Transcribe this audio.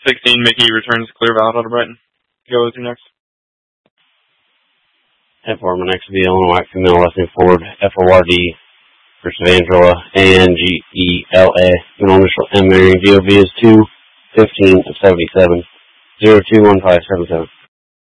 16, Mickey returns clear valid out of Brighton. Go with you next. F4, my next will be Illinois female left-hand forward, FORD, versus Angela, ANGELA, middle initial M, Marion, DOV is 2-15 of 77, 021577.